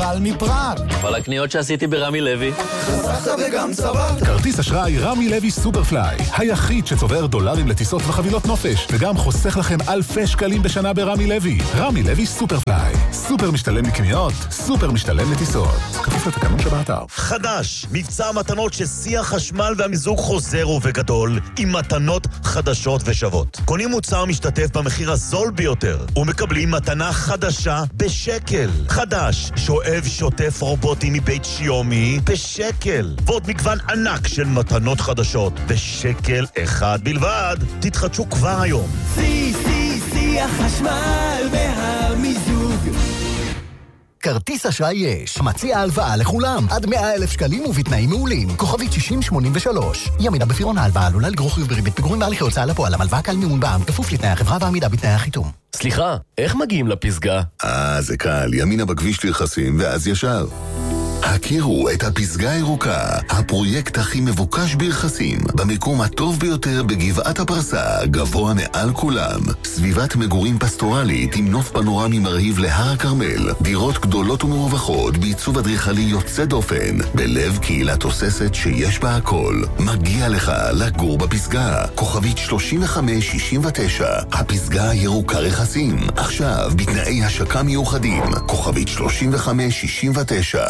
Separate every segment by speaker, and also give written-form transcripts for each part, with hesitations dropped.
Speaker 1: קל מפראג.
Speaker 2: אבל הקניות שעשיתי ברמי לוי.
Speaker 1: חסכת וגם צברת.
Speaker 3: כרטיס אשראי רמי לוי סופרפליי, היחיד שצובר דולרים לטיסות וחבילות נופש, וגם חוסך לכם אלפי שקלים בשנה ברמי לוי. רמי לוי סופרפליי. סופר משתלם לקניות, סופר משתלם לטיסות. כפוף לתקנון שבאתר.
Speaker 4: חדש, מבצע מתנות ששיא החשמל והמיזוג חוזר ובגדול, עם מתנות חדשות ושוות. קונים מוצר משתתף במחיר הזול ביותר, ומקבלים מתנה חדשה בשקל. חדש, שואב שוטף רובוטי מבית שיומי בשקל. ועוד מגוון ענק של מתנות חדשות בשקל אחד בלבד. תתחדשו כבר היום.
Speaker 1: שיא החשמל והמיזוג.
Speaker 5: כרטיס אשראי יש. מציע הלוואה לכולם. עד 100,000 שקלים ובתנאים מעולים. כוכבית 6083. ימינה בפירעון ההלוואה עלולה לגרור חיוב בריבית פיגורים בהליכי הוצאה לפועל. המלוואה קל מימון בע"מ כפוף לתנאי החברה ועמידה בתנאי החיתום.
Speaker 2: סליחה, איך מגיעים לפסגה?
Speaker 6: זה קל. ימינה בכביש לרחסים ואז ישר. הכירו את הפסגה הירוקה, הפרויקט הכי מבוקש ברחסים, במקום הטוב ביותר בגבעת הפרסה, גבוה מעל כולם. סביבת מגורים פסטורלית עם נוף פנורמי מרהיב להר הכרמל, דירות גדולות ומרווחות בעיצוב אדריכלי יוצא דופן, בלב קהילה תוססת שיש בה הכל. מגיע לך לגור בפסגה. כוכבית 3569, הפסגה הירוקה רכסים. עכשיו בתנאי השקה מיוחדים. כוכבית 3569.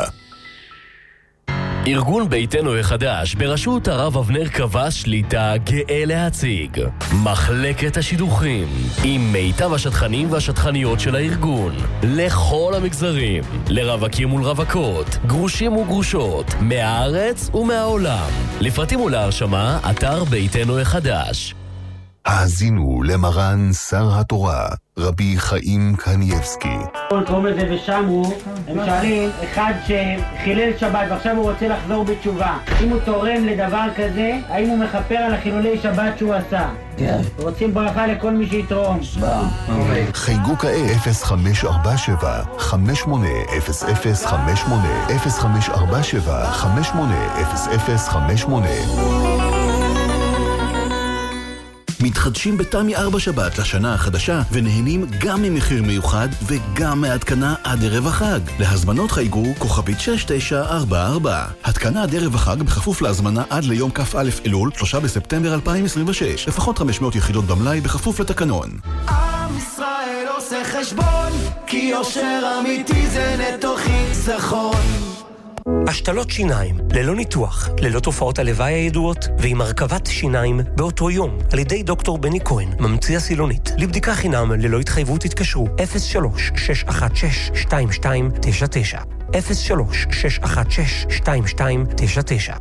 Speaker 2: ארגון ביתנו החדש בראשות הרב אבנר קבע שליטה גאה להציג מחלקת השידוכים עם מיטב השטחנים והשטחניות של הארגון לכל המגזרים, לרווקים ולרווקות, גרושים וגרושות, מהארץ ומהעולם. לפרטים ולהרשמה אתר ביתנו החדש.
Speaker 6: האזינו למרן שר התורה רבי חיים קניבסקי.
Speaker 7: קוראים לזה ושמרו, הם שואלים אחד שחילל שבת ועכשיו הוא רוצה לחזור בתשובה, אם הוא תורם לדבר כזה, האם הוא מכפר על החילולי שבת שהוא עשה? רוצים ברכה לכל מי שיתרום.
Speaker 6: חייגו כעת 0547 580058 0547 580058.
Speaker 8: מתחדשים בתמי 4 שבת לשנה החדשה ונהנים גם ממחיר מיוחד וגם מהתקנה עד ערב החג. להזמנות חייגו כוכבית 6944. התקנה עד ערב החג בכפוף להזמנה עד ליום כ"א אלול 3 בספטמבר 2026. לפחות 500 יחידות במלאי בכפוף לתקנון.
Speaker 1: עם ישראל עושה חשבון, כי יושר אמיתי זה נטו חיסכון.
Speaker 9: השתלות שיניים, ללא ניתוח, ללא תופעות הלוואי הידועות, ועם הרכבת שיניים באותו יום, על ידי דוקטור בני כהן, ממציא הסילונית. לבדיקה חינם, ללא התחייבות התקשרו, 03-616-2299. 03-616-2299.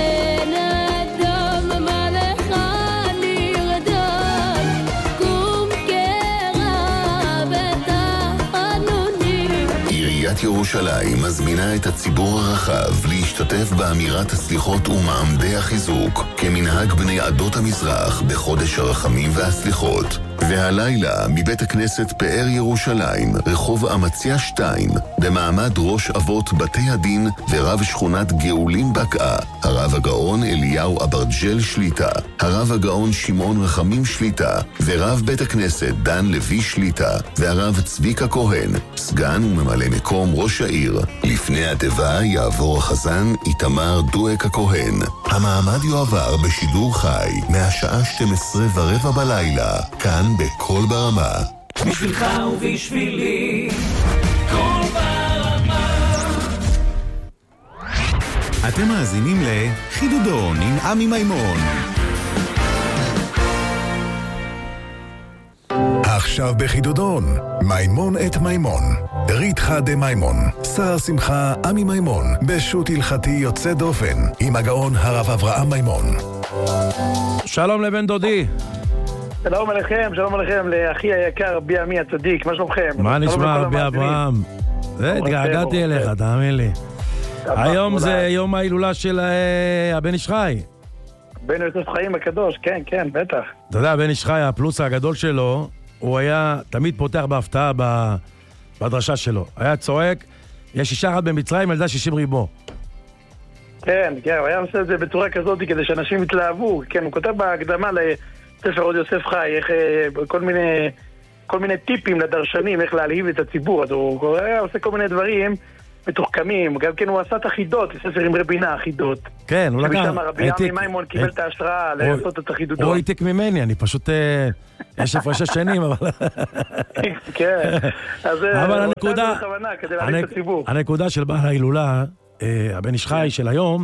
Speaker 6: ירושלים מזמינה את הציבור הרחב להשתתף באמירת הסליחות ומעמדי החיזוק כמנהג בני עדות המזרח בחודש הרחמים והסליחות. והלילה מבית הכנסת פאר ירושלים, רחוב אמציה 2, במעמד ראש אבות בתי הדין ורב שכונת גאולים בקעה, הרב הגאון אליהו אברג'ל שליטה, הרב הגאון שמעון רחמים שליטה, ורב בית הכנסת דן לוי שליטה, והרב צביקה כהן, סגן וממלא מקום ראש העיר. לפני התיבה יעבור החזן איתמר דואק הכהן. המעמד יועבר בשידור חי מהשעה 12:15 בלילה, כאן בכל ברמה.
Speaker 1: בשבילך ובשבילי, כל ברמה.
Speaker 10: אתם מאזינים לחידודון עם עמי מימון.
Speaker 3: עכשיו בחידודון, מימון את מימון. ריתחא דמימון, שר שמחה עמי מימון, בשו"ת הלכתי יוצא דופן, עם הגאון הרב אברהם מימון.
Speaker 11: שלום לבן דודי.
Speaker 12: שלום עליכם, לאחי היקר רבי עמי הצדיק, מה שלומכם?
Speaker 11: מה נשמע רבי אברהם? התגעגעתי אליך, תאמין לי. היום זה יום ההילולה של הבן איש חי.
Speaker 12: בן יוסף חיים הקדוש, כן, בטח.
Speaker 11: אתה יודע, בן איש חי, הפלוס הגדול שלו, הוא היה תמיד פותח בהפתעה בדרשה שלו. היה צועק, יש אישה אחת במצרים, ילדה 60 ריבו.
Speaker 12: כן, הוא היה עושה את זה בצורה כזאת כדי שאנשים יתלהבו. כן, הוא כותב בהקדמה לספר עוד יוסף חי, איך כל מיני טיפים לדרשנים, איך להלהיב את הציבור. אז הוא היה עושה כל מיני דברים מתוחכמים, גם כן הוא עשה את החידות, ספר עם רבינה, חידות.
Speaker 11: כן, הוא לקח...
Speaker 12: שמשם רבי עמי מימון קיבל את ההשראה לעשות את החידודות.
Speaker 11: הוא העתיק ממני, אני פשוט... יש הפרשי שנים, אבל...
Speaker 12: כן, אז...
Speaker 11: אבל
Speaker 12: הנקודה... כדי להריץ את הציבור.
Speaker 11: הנקודה של בעל ההילולה, הבן איש חי של היום,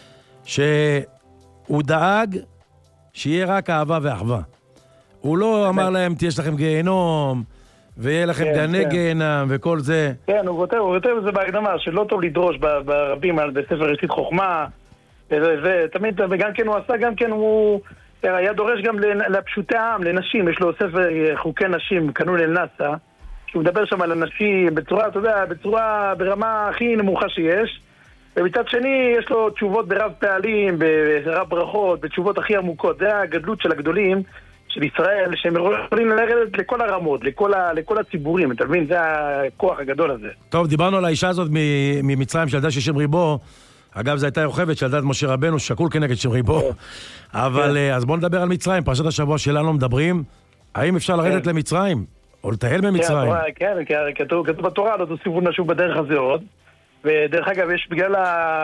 Speaker 11: שהוא דאג שיהיה רק אהבה ואחווה. הוא לא אמר להם, יש לכם גיהנום, ויהיה לכם גני גיהנם וכל זה.
Speaker 12: כן, הוא כותב את זה בהקדמה, שלא טוב לדרוש ברבים בספר ראשית חוכמה, ותמיד, וגם כן הוא עשה, גם כן הוא היה דורש גם לפשוטי העם, לנשים, יש לו ספר חוקי נשים, קנון אל נאסא, שהוא מדבר שם על הנשים בצורה, אתה יודע, בצורה ברמה הכי נמוכה שיש, ומצד שני יש לו תשובות ברב פעלים, ברב ברכות, בתשובות הכי עמוקות. זה הגדלות של הגדולים של ישראל, שהם יכולים ללכת לכל הרמות, לכל הציבורים, אתה מבין? זה הכוח הגדול הזה.
Speaker 11: טוב, דיברנו על האישה הזאת ממצרים שילדה 60 ריבו, אגב, זו הייתה יוכבד שילדה את משה רבנו, שקול כנגד 60 ריבו, אבל אז בואו נדבר על מצרים, פרשת השבוע שלנו מדברים, האם אפשר לרדת למצרים, או לטייל במצרים?
Speaker 12: כן, כתוב בתורה, לא תוסיפו נשוב בדרך הזה עוד, ודרך אגב, יש בגלל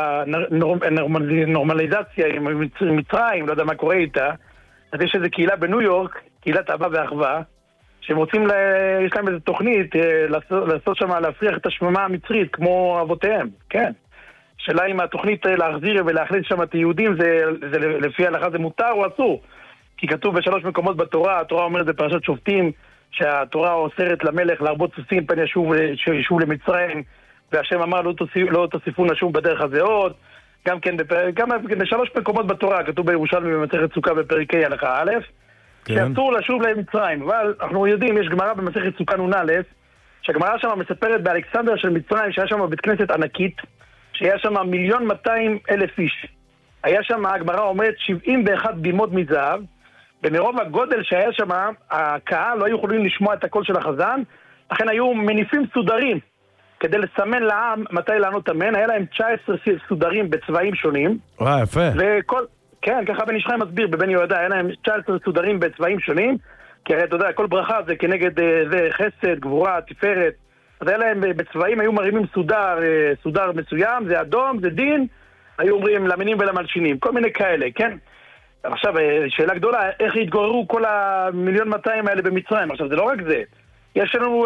Speaker 12: הנורמליזציה עם מצרים, לא יודע מה קורה איתה, אז יש איזו קהילה בניו יורק, קהילת אהבה ואחווה, שהם רוצים, יש להם איזו תוכנית לעשות שם, להפריח את השממה המצרית, כמו אבותיהם, כן. שאלה אם התוכנית להחזיר ולהחליט שם את היהודים, זה לפי ההלכה זה מותר או אסור? כי כתוב בשלוש מקומות בתורה, התורה אומרת בפרשת שופטים, שהתורה אוסרת למלך להרבות סוסים פן ישוב למצרים, והשם אמר לא תוסיפו נשוב בדרך הזה עוד. גם כן בשלוש מקומות בתורה, כתוב בירושלמי במסכת סוכה בפרקי הלכה א', שאסור לשוב למצרים. אבל אנחנו יודעים, יש גמרא במסכת סוכה נ' א', שהגמרא שם מספרת באלכסנדר של מצרים, שהיה שם בית כנסת ענקית, שהיה שם 1,200,000 איש. היה שם, הגמרא אומרת, 71 בימות מזהב, ומרוב הגודל שהיה שם, הקהל לא היו יכולים לשמוע את הקול של החזן, לכן היו מניפים סודרים, כדי לסמן לעם מתי לענות אמן. היה להם 19 סודרים בצבעים שונים.
Speaker 11: יפה.
Speaker 12: כן, ככה בן איש חי מסביר בבן יהודה, היה להם 19 סודרים בצבעים שונים, כי הרי אתה יודע, כל ברכה זה כנגד זה חסד, גבורה, תפארת. אז היה להם בצבעים, היו מרימים סודר מסוים, זה אדום, זה דין, היו אומרים למינים ולמלשינים, כל מיני כאלה, כן? עכשיו, שאלה גדולה, איך התגוררו כל 1,200,000 האלה במצרים? עכשיו, זה לא רק זה. יש לנו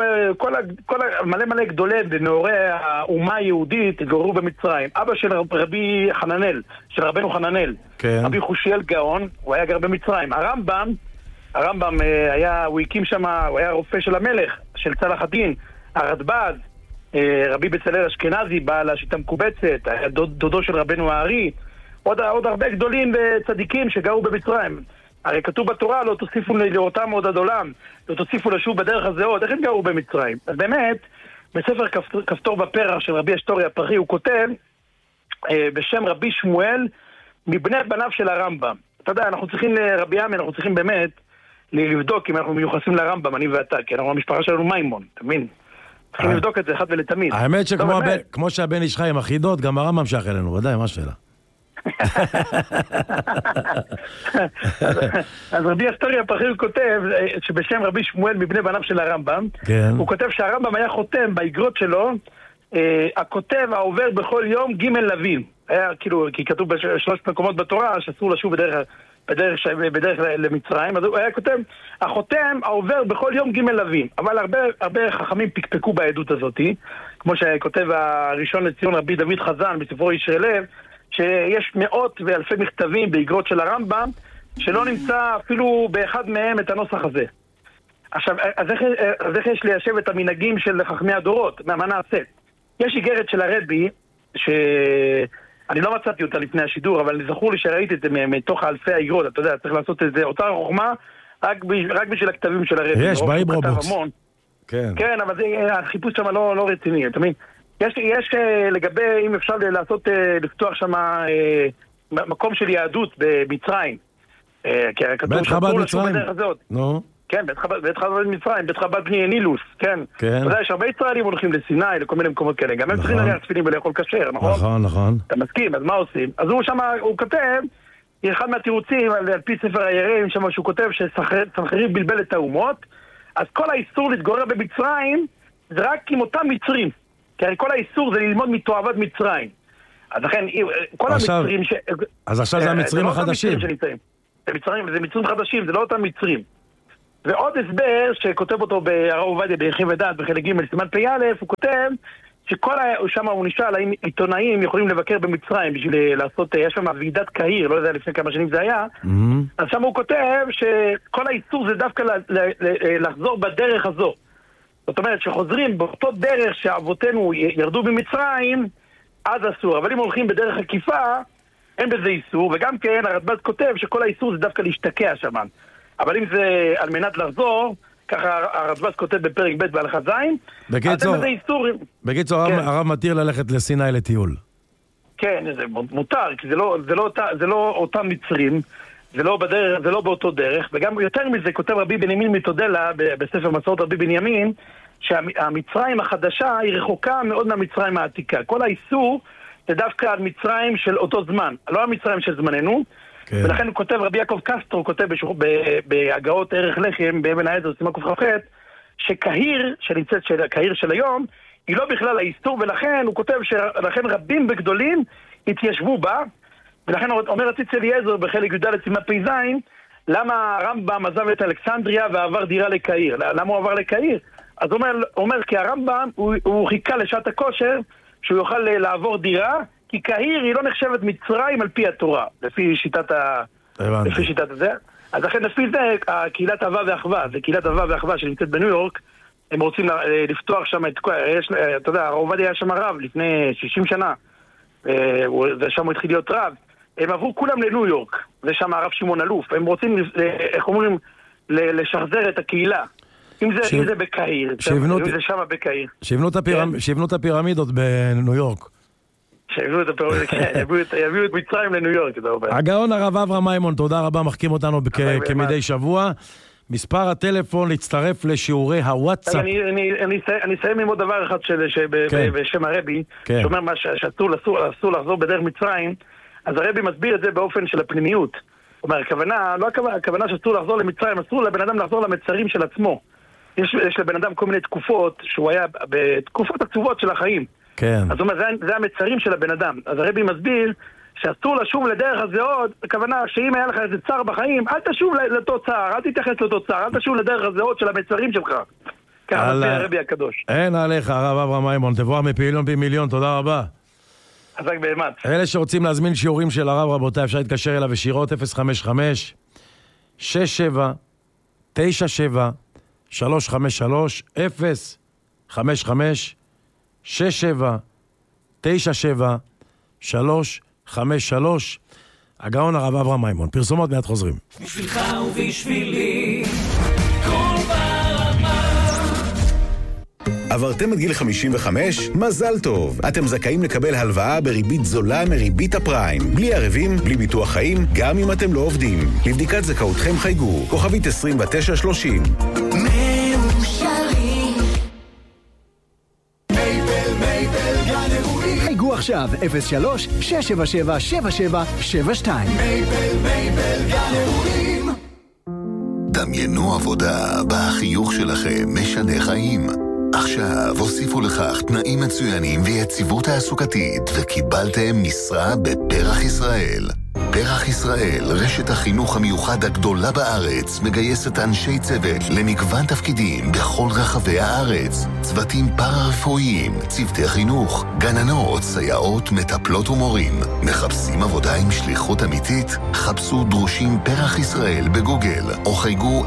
Speaker 12: מלא גדולי ונאורי האומה היהודית התגוררו במצרים. אבא של רבי חננאל, של רבנו חננאל,
Speaker 11: כן.
Speaker 12: רבי חושיאל גאון, הוא היה גר במצרים. הרמב"ם הוא הקים שם, הוא היה רופא של המלך, של צלח הדין. הרדב"ז, רבי בצלאל אשכנזי, בעל השיטה מקובצת, היה דודו של רבנו הארי, עוד הרבה גדולים וצדיקים שגרו במצרים. הרי כתוב בתורה, לא תוסיפו לאותם עוד עד עולם, לא תוסיפו לשוב בדרך הזה עוד. איך הם גרו במצרים? אז באמת, בספר כפתור בפרח של רבי אשתורי הפרחי, הוא כותב בשם רבי שמואל מבני בניו של הרמב"ם. אתה יודע, אנחנו צריכים רבי עמי, אנחנו צריכים באמת לבדוק אם אנחנו מיוחסים לרמב"ם, אני ואתה, כי אנחנו המשפחה שלנו מימון, אתה מבין? צריכים לבדוק את זה אחד ולתמיד.
Speaker 11: האמת שכמו שהבן איש חי עם החידות, גם הרמב"ם שייך אלינו, ודאי, מה השאלה?
Speaker 12: אז רבי אשתורי הפרחי הוא כותב שבשם רבי שמואל מבני בניו של הרמב"ם, הוא כותב שהרמב"ם היה חותם באגרות שלו, הכותב העובר בכל יום ג' לווים. היה כאילו, כי כתוב בשלוש מקומות בתורה שאסור לשוב בדרך למצרים, אז הוא היה כותב, החותם העובר בכל יום ג' לווים. אבל הרבה חכמים פקפקו בעדות הזאת, כמו שכותב הראשון לציון רבי דוד חזן בספרו ישרי לב, שיש מאות ואלפי מכתבים באגרות של הרמב"ם, שלא נמצא אפילו באחד מהם את הנוסח הזה. עכשיו, אז איך יש ליישב את המנהגים של חכמי הדורות? מה נעשה? יש איגרת של הרבי, שאני לא מצאתי אותה לפני השידור, אבל זכור לי שראיתי את זה מתוך אלפי האגרות. אתה יודע, צריך לעשות את זה, אותה חוכמה, רק בשביל הכתבים של הרבי.
Speaker 11: יש, באיברובוקס.
Speaker 12: כן, אבל החיפוש שם לא רציני, אתה מבין? יש לגבי, אם אפשר לפתוח שם מקום של יהדות במצרים.
Speaker 11: בית חב"ד מצרים? נו.
Speaker 12: כן, בית חב"ד מצרים, בית חב"ד בני נילוס, כן.
Speaker 11: אתה
Speaker 12: יודע, יש הרבה ישראלים הולכים לסיני, לכל מיני מקומות כאלה. גם הם צריכים להריח תפילין ולאכול כשר, נכון?
Speaker 11: נכון.
Speaker 12: אתה מסכים, אז מה עושים? אז הוא שם, הוא כותב, אחד מהתירוצים, על פי ספר היראים, שם שהוא כותב שסנחריב בלבל את האומות, אז כל האיסור להתגורר במצרים, זה רק עם אותם מצרים. כי הרי כל האיסור זה ללמוד מתועבת מצרים. אז לכן, כל המצרים
Speaker 11: אז עכשיו זה המצרים החדשים.
Speaker 12: זה מצרים חדשים, זה לא אותם מצרים. ועוד הסבר שכותב אותו הרב עובדיה ביחי ודת בחלק ג' סימן פ"א, הוא כותב שם הוא נשאל האם עיתונאים יכולים לבקר במצרים בשביל לעשות, יש שם ועידת קהיר, לא יודע לפני כמה שנים זה היה, אז שם הוא כותב שכל האיסור זה דווקא לחזור בדרך הזו. זאת אומרת שחוזרים באותו דרך שאבותינו ירדו במצרים, אז אסור. אבל אם הולכים בדרך עקיפה, אין בזה איסור, וגם כן הרדב"ז כותב שכל האיסור זה דווקא להשתקע שם. אבל אם זה על מנת לחזור, ככה הרדב"ז כותב בפרק ב' בהלכה ז', אז אין בזה איסור.
Speaker 11: בקיצור, הרב מתיר ללכת לסיני לטיול.
Speaker 12: כן, זה מותר, כי זה לא אותם מצרים, זה לא באותו דרך, וגם יותר מזה כותב רבי בנימין מתודלה בספר מסורת רבי בנימין, שהמצרים החדשה היא רחוקה מאוד מהמצרים העתיקה. כל האיסור זה דווקא על מצרים של אותו זמן, לא המצרים של זמננו, ולכן הוא כותב, רבי יעקב קסטרו, הוא כותב בהגאות ערך לחם, באבן העזר, סימן קכ"ח, שקהיר, שנמצאת קהיר של היום, היא לא בכלל האיסור, ולכן הוא כותב שלכן רבים וגדולים התיישבו בה, ולכן אומר הציץ אליעזר בחלק י"ד סימן פ"ז, למה הרמב"ם עזב את אלכסנדריה ועבר דירה לקהיר? למה הוא עבר לקהיר? אז הוא אומר כי הרמב"ם הוא חיכה לשעת הכושר שהוא יוכל לעבור דירה, כי קהיר היא לא נחשבת מצרים על פי התורה, לפי שיטת זה. אז לכן לפי זה, קהילת אהבה ואחווה, זה קהילת אהבה ואחווה שנמצאת בניו יורק, הם רוצים לפתוח שם את כל, אתה יודע, הרב עובדיה היה שם רב לפני 60 שנה, ושם הוא התחיל להיות רב, הם עברו כולם לניו יורק, ושם הרב שמעון אלוף, הם רוצים, איך אומרים, לשחזר את הקהילה. אם זה בקהיר, אם זה שם בקהיר.
Speaker 11: שיבנו את הפירמידות בניו יורק.
Speaker 12: שיביאו את מצרים לניו יורק.
Speaker 11: הגאון הרב אברהם מימון, תודה רבה, מחכים אותנו כמדי שבוע. מספר הטלפון להצטרף לשיעורי הוואטסאפ.
Speaker 12: אני אסיים עם עוד דבר אחד בשם הרבי, שאומר שאסור לחזור בדרך מצרים, אז הרבי מסביר את זה באופן של הפנימיות. זאת אומרת, הכוונה שאסור לחזור למצרים, אסור לבן אדם לחזור למצרים של עצמו. יש לבן אדם כל מיני תקופות, שהוא היה בתקופות עצובות של החיים.
Speaker 11: כן.
Speaker 12: אז זאת אומרת, זה המצרים של הבן אדם. אז הרבי מסביר שאסור לשוב לדרך הזה עוד, הכוונה שאם היה לך איזה צער בחיים, אל תשוב לאותו צער, אל תתייחס לאותו צער, אל תשוב לדרך הזה עוד של המצרים שלך. ככה מסביר הרבי הקדוש.
Speaker 11: אין עליך, הרב אברהם מימון, תבוא מפעילון פי מיליון, תודה רבה.
Speaker 12: חזק באמת.
Speaker 11: אלה שרוצים להזמין שיעורים של הרב, רבותיי, אפשר להתקשר אליו ישירות 055 67 97 353 055 67 97 353. הגאון הרב אברהם מימון. פרסומות מיד חוזרים.
Speaker 1: בשבילך ובשבילי כל ברמה.
Speaker 10: עברתם את גיל 55? מזל טוב! אתם זכאים לקבל הלוואה בריבית זולה מריבית הפריים. בלי ערבים, בלי ביטוח חיים, גם אם אתם לא עובדים. לבדיקת זכאותכם חייגו, כוכבית 2930.
Speaker 5: חייגו עכשיו 03-677-7772.
Speaker 6: מייבל גן אירועים. דמיינו עבודה בה החיוך שלכם משנה חיים. עכשיו הוסיפו לכך תנאים מצוינים ויציבות תעסוקתית וקיבלתם משרה בפרח ישראל. פרח ישראל, רשת החינוך המיוחד הגדולה בארץ, מגייסת אנשי צוות למגוון תפקידים בכל רחבי הארץ. צוותים פארה-רפואיים, צוותי חינוך, גננות, סייעות, מטפלות ומורים. מחפשים עבודה עם שליחות אמיתית? חפשו דרושים פרח ישראל בגוגל, או חייגו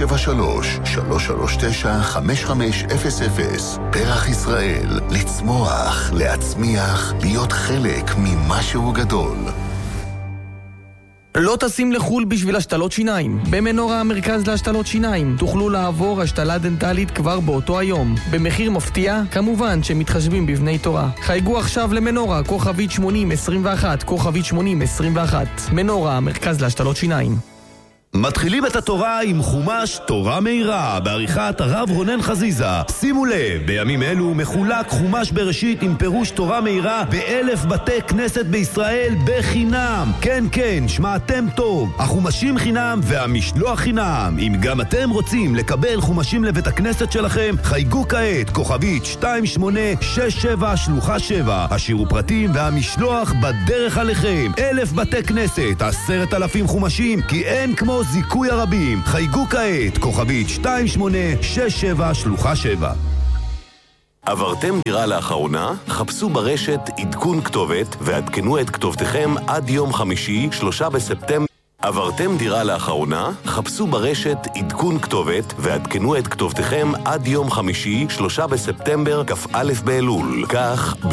Speaker 6: 073-339-5500. פרח ישראל, לצמוח, להצמיח, להיות חלק ממשהו גדול.
Speaker 13: לא טסים לחול בשביל השתלות שיניים. במנורה המרכז להשתלות שיניים תוכלו לעבור השתלה דנטלית כבר באותו היום. במחיר מפתיע, כמובן שמתחשבים בבני תורה. חייגו עכשיו למנורה, כוכבית 8021, כוכבית 8021. מנורה המרכז להשתלות שיניים.
Speaker 14: מתחילים את התורה עם חומש תורה מהירה בעריכת הרב רונן חזיזה. שימו לב, בימים אלו מחולק חומש בראשית עם פירוש תורה מהירה ב1,000 בתי כנסת בישראל בחינם. כן, כן, שמעתם טוב, החומשים חינם והמשלוח חינם. אם גם אתם רוצים לקבל חומשים לבית הכנסת שלכם, חייגו כעת כוכבית 2867 שלוחה 7. השירו פרטים והמשלוח בדרך עליכם. 1,000 בתי כנסת, 10,000 חומשים, כי אין כמו זיכוי הרבים. חייגו כעת כוכבית 2867 שלוחה 7.
Speaker 15: עברתם דירה לאחרונה? חפשו ברשת עדכון כתובת ועדכנו את כתובתכם עד יום חמישי 3 בספטמבר. עברתם דירה לאחרונה? חפשו ברשת עדכון כתובת ועדכנו את כתובתכם עד יום חמישי 3 בספטמבר כ"א באלול. כך